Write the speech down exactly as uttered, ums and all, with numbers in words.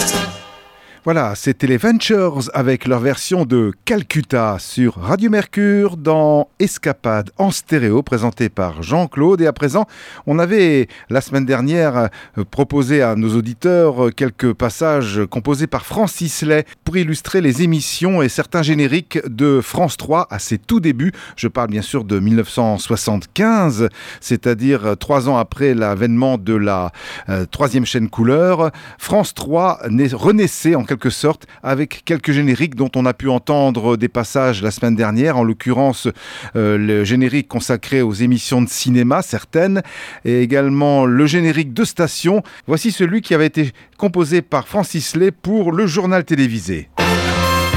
Voilà, c'était les Ventures avec leur version de Calcutta sur Radio Mercure dans Escapade en stéréo présentée par Jean-Claude. Et à présent, on avait la semaine dernière proposé à nos auditeurs quelques passages composés par Francis Lay pour illustrer les émissions et certains génériques de France trois à ses tout débuts. Je parle bien sûr de dix-neuf cent soixante-quinze, c'est-à-dire trois ans après l'avènement de la euh, troisième chaîne couleur. France trois naît, renaissait en quelque sorte avec quelques génériques dont on a pu entendre des passages la semaine dernière, en l'occurrence euh, le générique consacré aux émissions de cinéma, certaines, et également le générique de station. Voici celui qui avait été composé par Francis Lay pour le journal télévisé.